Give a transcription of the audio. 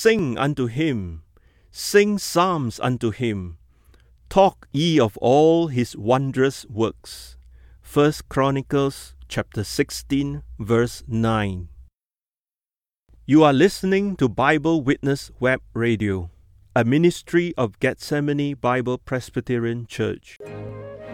sing unto him, sing psalms unto him. Talk ye of all his wondrous works. 1 Chronicles chapter 16, verse 9. You are listening to Bible Witness Web Radio, a ministry of Gethsemane Bible Presbyterian Church.